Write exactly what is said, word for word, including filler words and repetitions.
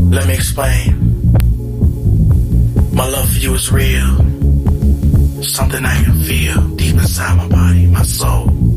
Let me explain. My love for you is real. Something I can feel deep inside my body, my soul.